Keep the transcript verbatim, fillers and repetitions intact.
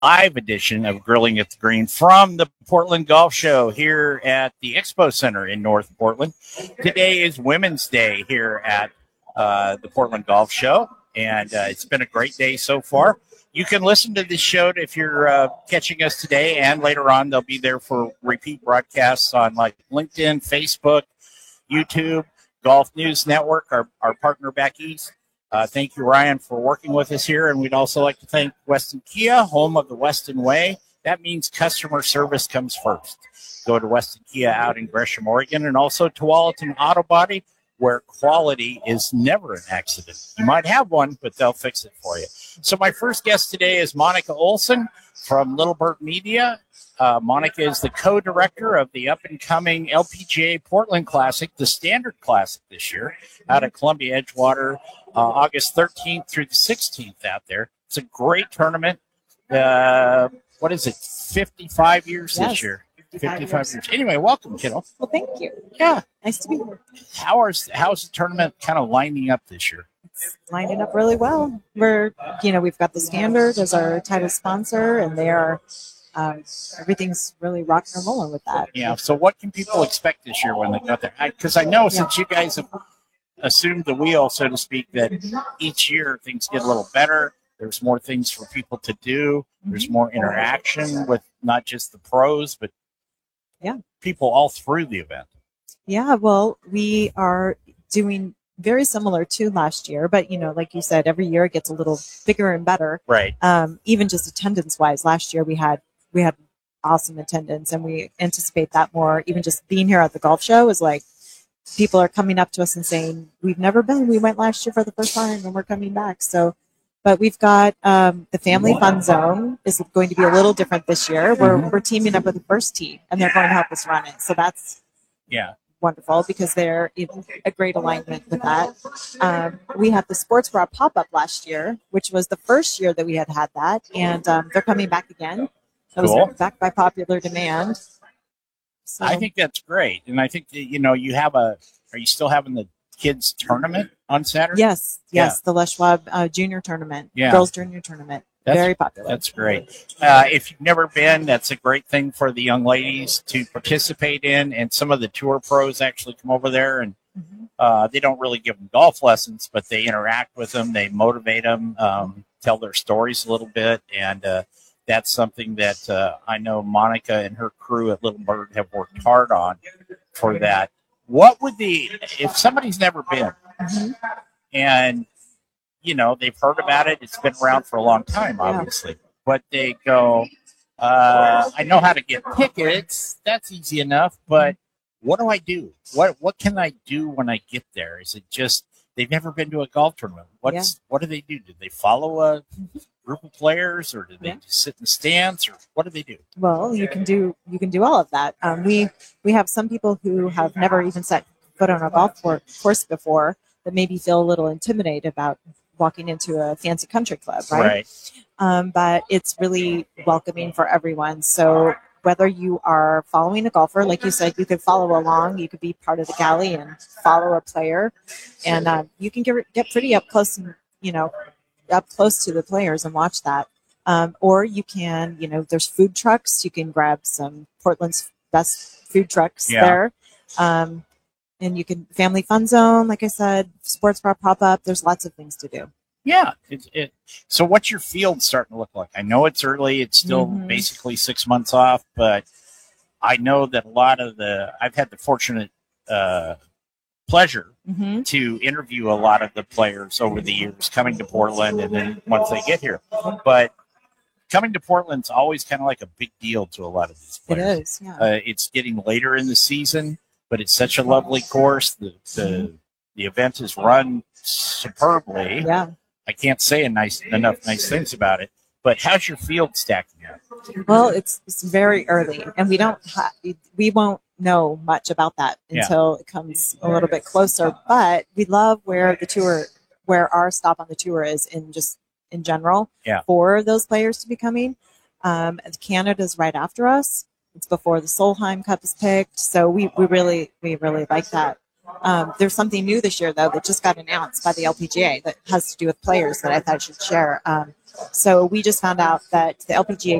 live edition of Grilling at the Green from the Portland Golf Show here at the Expo Center in North Portland. Today is Women's Day here at uh, the Portland Golf Show, and uh, it's been a great day so far. You can listen to this show if you're uh, catching us today, and later on they'll be there for repeat broadcasts on like LinkedIn, Facebook, YouTube, Golf News Network, our, our partner back east. Uh, thank you, Ryan, for working with us here. And we'd also like to thank Weston Kia, home of the Weston Way. That means customer service comes first. Go to Weston Kia out in Gresham, Oregon, and also Tualatin Auto Body, where quality is never an accident. You might have one, but they'll fix it for you. So my first guest today is Monica Olson from Little Bird Media. Uh, Monica is the co-director of the up-and-coming L P G A Portland Classic, the Standard Classic this year, out of Columbia Edgewater, uh, August thirteenth through the sixteenth out there. It's a great tournament. Uh, what is it, fifty-five years yes, this year? fifty-five, fifty-five years. years. Anyway, welcome, kiddo. Well, thank you. Yeah. Nice to be here. How is, how's the tournament kind of lining up this year? It's lining up really well. We're, you know, we've got the Standard as our title sponsor, and they are, um, everything's really rocking and rolling with that. Yeah. So what can people expect this year when they go there? Because I, I know since you guys have assumed the wheel, so to speak, that each year things get a little better. There's more things for people to do. There's more interaction with not just the pros, but yeah, people all through the event. Yeah, well, we are doing very similar to last year, but, you know, like you said, every year it gets a little bigger and better. Right. Um, even just attendance-wise, last year we had we had awesome attendance, and we anticipate that more. Even just being here at the golf show is like, people are coming up to us and saying, we've never been. We went last year for the first time, and we're coming back. So, but we've got um, the Family Fun Zone is going to be a little different this year. We're, we're teaming up with the First Tee, and they're going to help us run it. So that's yeah wonderful because they're in a great alignment with that. Um, we had the Sports Bra pop-up last year, which was the first year that we had had that, and um, they're coming back again. That cool. was back by popular demand. So, I think that's great. And I think that, you know, you have a, are you still having the kids tournament on Saturday? Yes, yes, yeah. the Les Schwab uh, junior tournament, yeah. girls junior tournament. That's, very popular. That's great. Uh, if you've never been, that's a great thing for the young ladies to participate in. And some of the tour pros actually come over there, and mm-hmm. uh, they don't really give them golf lessons, but they interact with them. They motivate them, um, tell their stories a little bit. And uh, that's something that uh, I know Monica and her crew at Little Bird have worked hard on for that. What would the, if somebody's never been mm-hmm. and, you know, they've heard about it, it's been around for a long time, obviously, yeah. but they go, uh, I know how to get tickets. That's easy enough. But what do I do? What, what can I do when I get there? Is it just, they've never been to a golf tournament? What's, yeah. What do they do? Do they follow a group of players, or do they yeah. just sit in the stands, or what do they do? Well, you can do, you can do all of that. Um, we, we have some people who have never even set foot on a golf course before that maybe feel a little intimidated about walking into a fancy country club, right? Right. Um, but it's really welcoming for everyone. So whether you are following a golfer, like you said, you could follow along, you could be part of the galley and follow a player, and uh, you can get get pretty up close and, you know, up close to the players and watch that. Um, or you can, you know, there's food trucks. You can grab some Portland's best food trucks yeah. there. Um, And you can Family Fun Zone, like I said, Sports Bar pop up. There's lots of things to do. Yeah. It, it, so what's your field starting to look like? I know it's early. It's still mm-hmm. basically six months off, but I know that a lot of the, I've had the fortunate uh, pleasure mm-hmm. to interview a lot of the players over the years coming to Portland and then once they get here. But coming to Portland's always kind of like a big deal to a lot of these players. It is, yeah. Uh, it's getting later in the season, but it's such a lovely course. The the, the event is run superbly. Yeah. I can't say a nice enough nice things about it. But how's your field stacking up? Well, it's it's very early, and we don't ha- we won't know much about that until yeah. it comes a little bit closer. But we love where the tour, where our stop on the tour is in just in general yeah. for those players to be coming. Um, Canada's right after us. It's before the Solheim Cup is picked, so we, we really we really like that. Um, there's something new this year, though, that just got announced by the L P G A that has to do with players that I thought I should share. Um, so we just found out that the L P G A